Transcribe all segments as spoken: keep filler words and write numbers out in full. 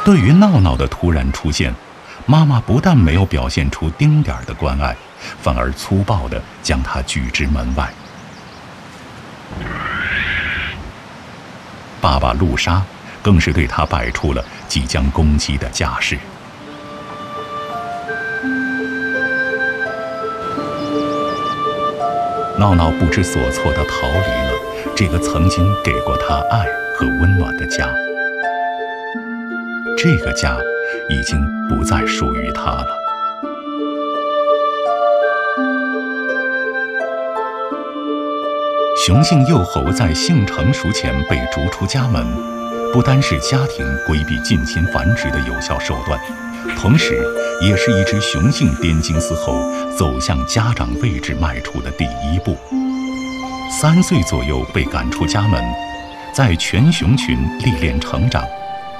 对于闹闹的突然出现，妈妈不但没有表现出丁点儿的关爱，反而粗暴地将他拒之门外。爸爸陆沙更是对他摆出了即将攻击的架势。闹闹不知所措地逃离了这个曾经给过他爱和温暖的家，这个家已经不再属于他了。雄性幼猴在性成熟前被逐出家门，不单是家庭规避近亲繁殖的有效手段，同时也是一只雄性滇金丝猴走向家长位置迈出的第一步。三岁左右被赶出家门，在全熊群历练成长。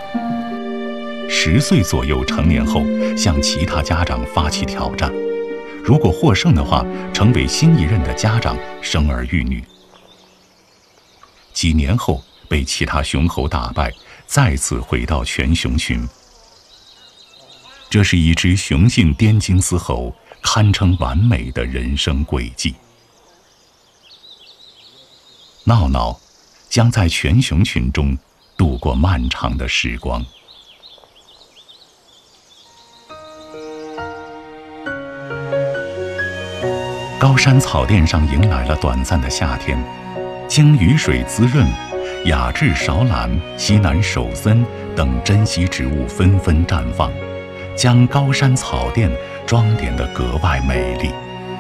十岁左右成年后，向其他家长发起挑战，如果获胜的话，成为新一任的家长，生儿育女。几年后被其他雄猴打败，再次回到全熊群。这是一只雄性滇金丝猴堪称完美的人生轨迹。闹闹将在全熊群中度过漫长的时光。高山草甸上迎来了短暂的夏天，经雨水滋润，雅致韶兰、西南手森等珍稀植物纷纷绽放，将高山草甸装点得格外美丽。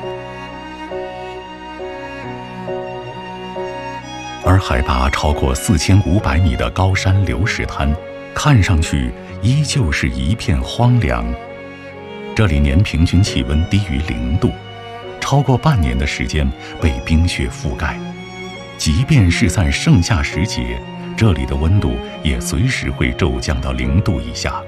而海拔超过四千五百米的高山流石滩，看上去依旧是一片荒凉。这里年平均气温低于零度，超过半年的时间被冰雪覆盖。即便是在盛夏时节，这里的温度也随时会骤降到零度以下。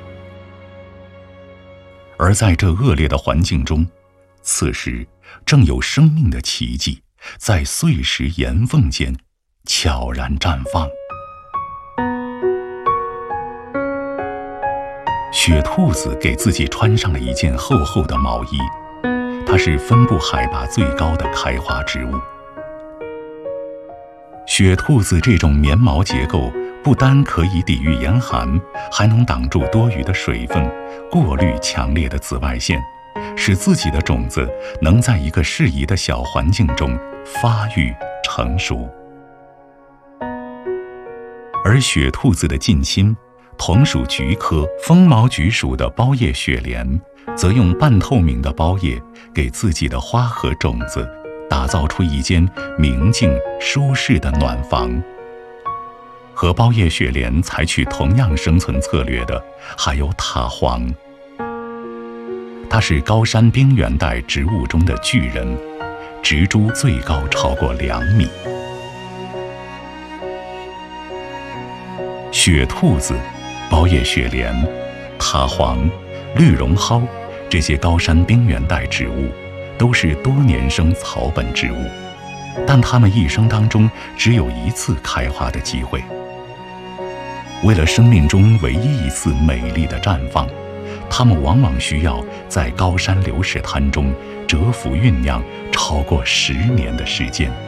而在这恶劣的环境中，此时正有生命的奇迹在碎石岩缝间悄然绽放。雪兔子给自己穿上了一件厚厚的毛衣，它是分布海拔最高的开花植物。雪兔子这种棉毛结构不单可以抵御严寒，还能挡住多余的水分，过滤强烈的紫外线，使自己的种子能在一个适宜的小环境中发育成熟。而雪兔子的近亲同属菊科风毛菊属的包叶雪莲，则用半透明的包叶给自己的花和种子打造出一间明净舒适的暖房。和包叶雪莲采取同样生存策略的还有塔黄，它是高山冰原带植物中的巨人，植株最高超过两米。雪兔子、包叶雪莲、塔黄、绿绒蒿这些高山冰原带植物都是多年生草本植物，但它们一生当中只有一次开花的机会。为了生命中唯一一次美丽的绽放，它们往往需要在高山流石滩中蛰伏酝酿超过十年的时间。